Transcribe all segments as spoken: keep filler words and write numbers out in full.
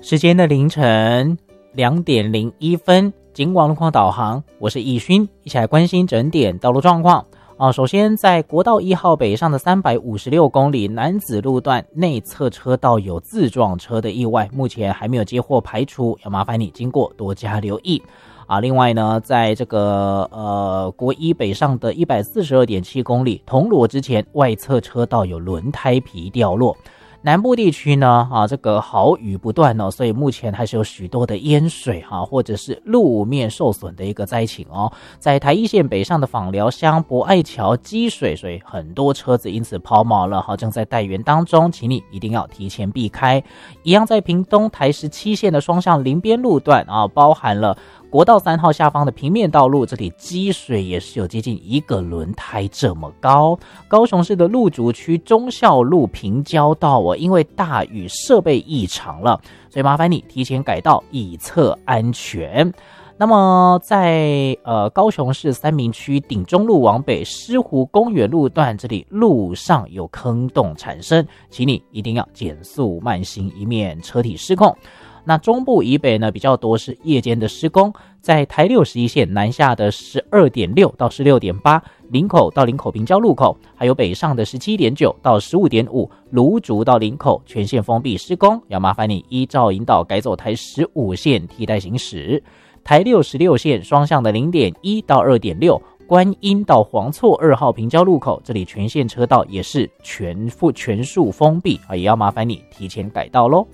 时间的凌晨两点零一分，警广路况导航，我是易勋，一起来关心整点道路状况。啊，首先在国道一号北上的三百五十六公里南子路段内侧车道有自撞车的意外，目前还没有接获排除，要麻烦你经过多加留意。啊，另外呢，在这个呃国一北上的一百四十二点七公里铜锣之前，外侧车道有轮胎皮掉落。南部地区呢，啊，这个豪雨不断哦，所以目前还是有许多的淹水哈、啊，或者是路面受损的一个灾情哦。在台一线北上的枋寮乡博爱桥积水，所以很多车子因此抛锚了哈，正在待援当中，请你一定要提前避开。一样在屏东台十七线的双向林边路段啊，包含了国道三号下方的平面道路，这里积水也是有接近一个轮胎这么高。高雄市的路竹区忠孝路平交道哦，因为大雨设备异常了，所以麻烦你提前改道以策安全。那么在呃高雄市三民区顶中路往北狮湖公园路段，这里路上有坑洞产生，请你一定要减速慢行，以免车体失控。那中部以北呢，比较多是夜间的施工，在台六十一线南下的 十二点六 到 十六点八， 林口到林口平交路口，还有北上的 十七点九 到 十五点五， 芦竹到林口全线封闭施工，要麻烦你依照引导改走台十五线替代行驶。台六十六线双向的 零点一 到 二点六，观音到黄厝二号平交路口，这里全线车道也是全副全数封闭啊，也要麻烦你提前改道咯。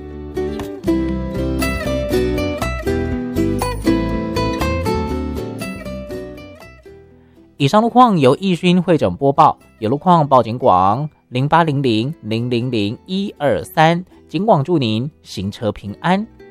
以上路况由易勋会诊播报，有路况报警广零八零零零零零一二三，警广祝您行车平安。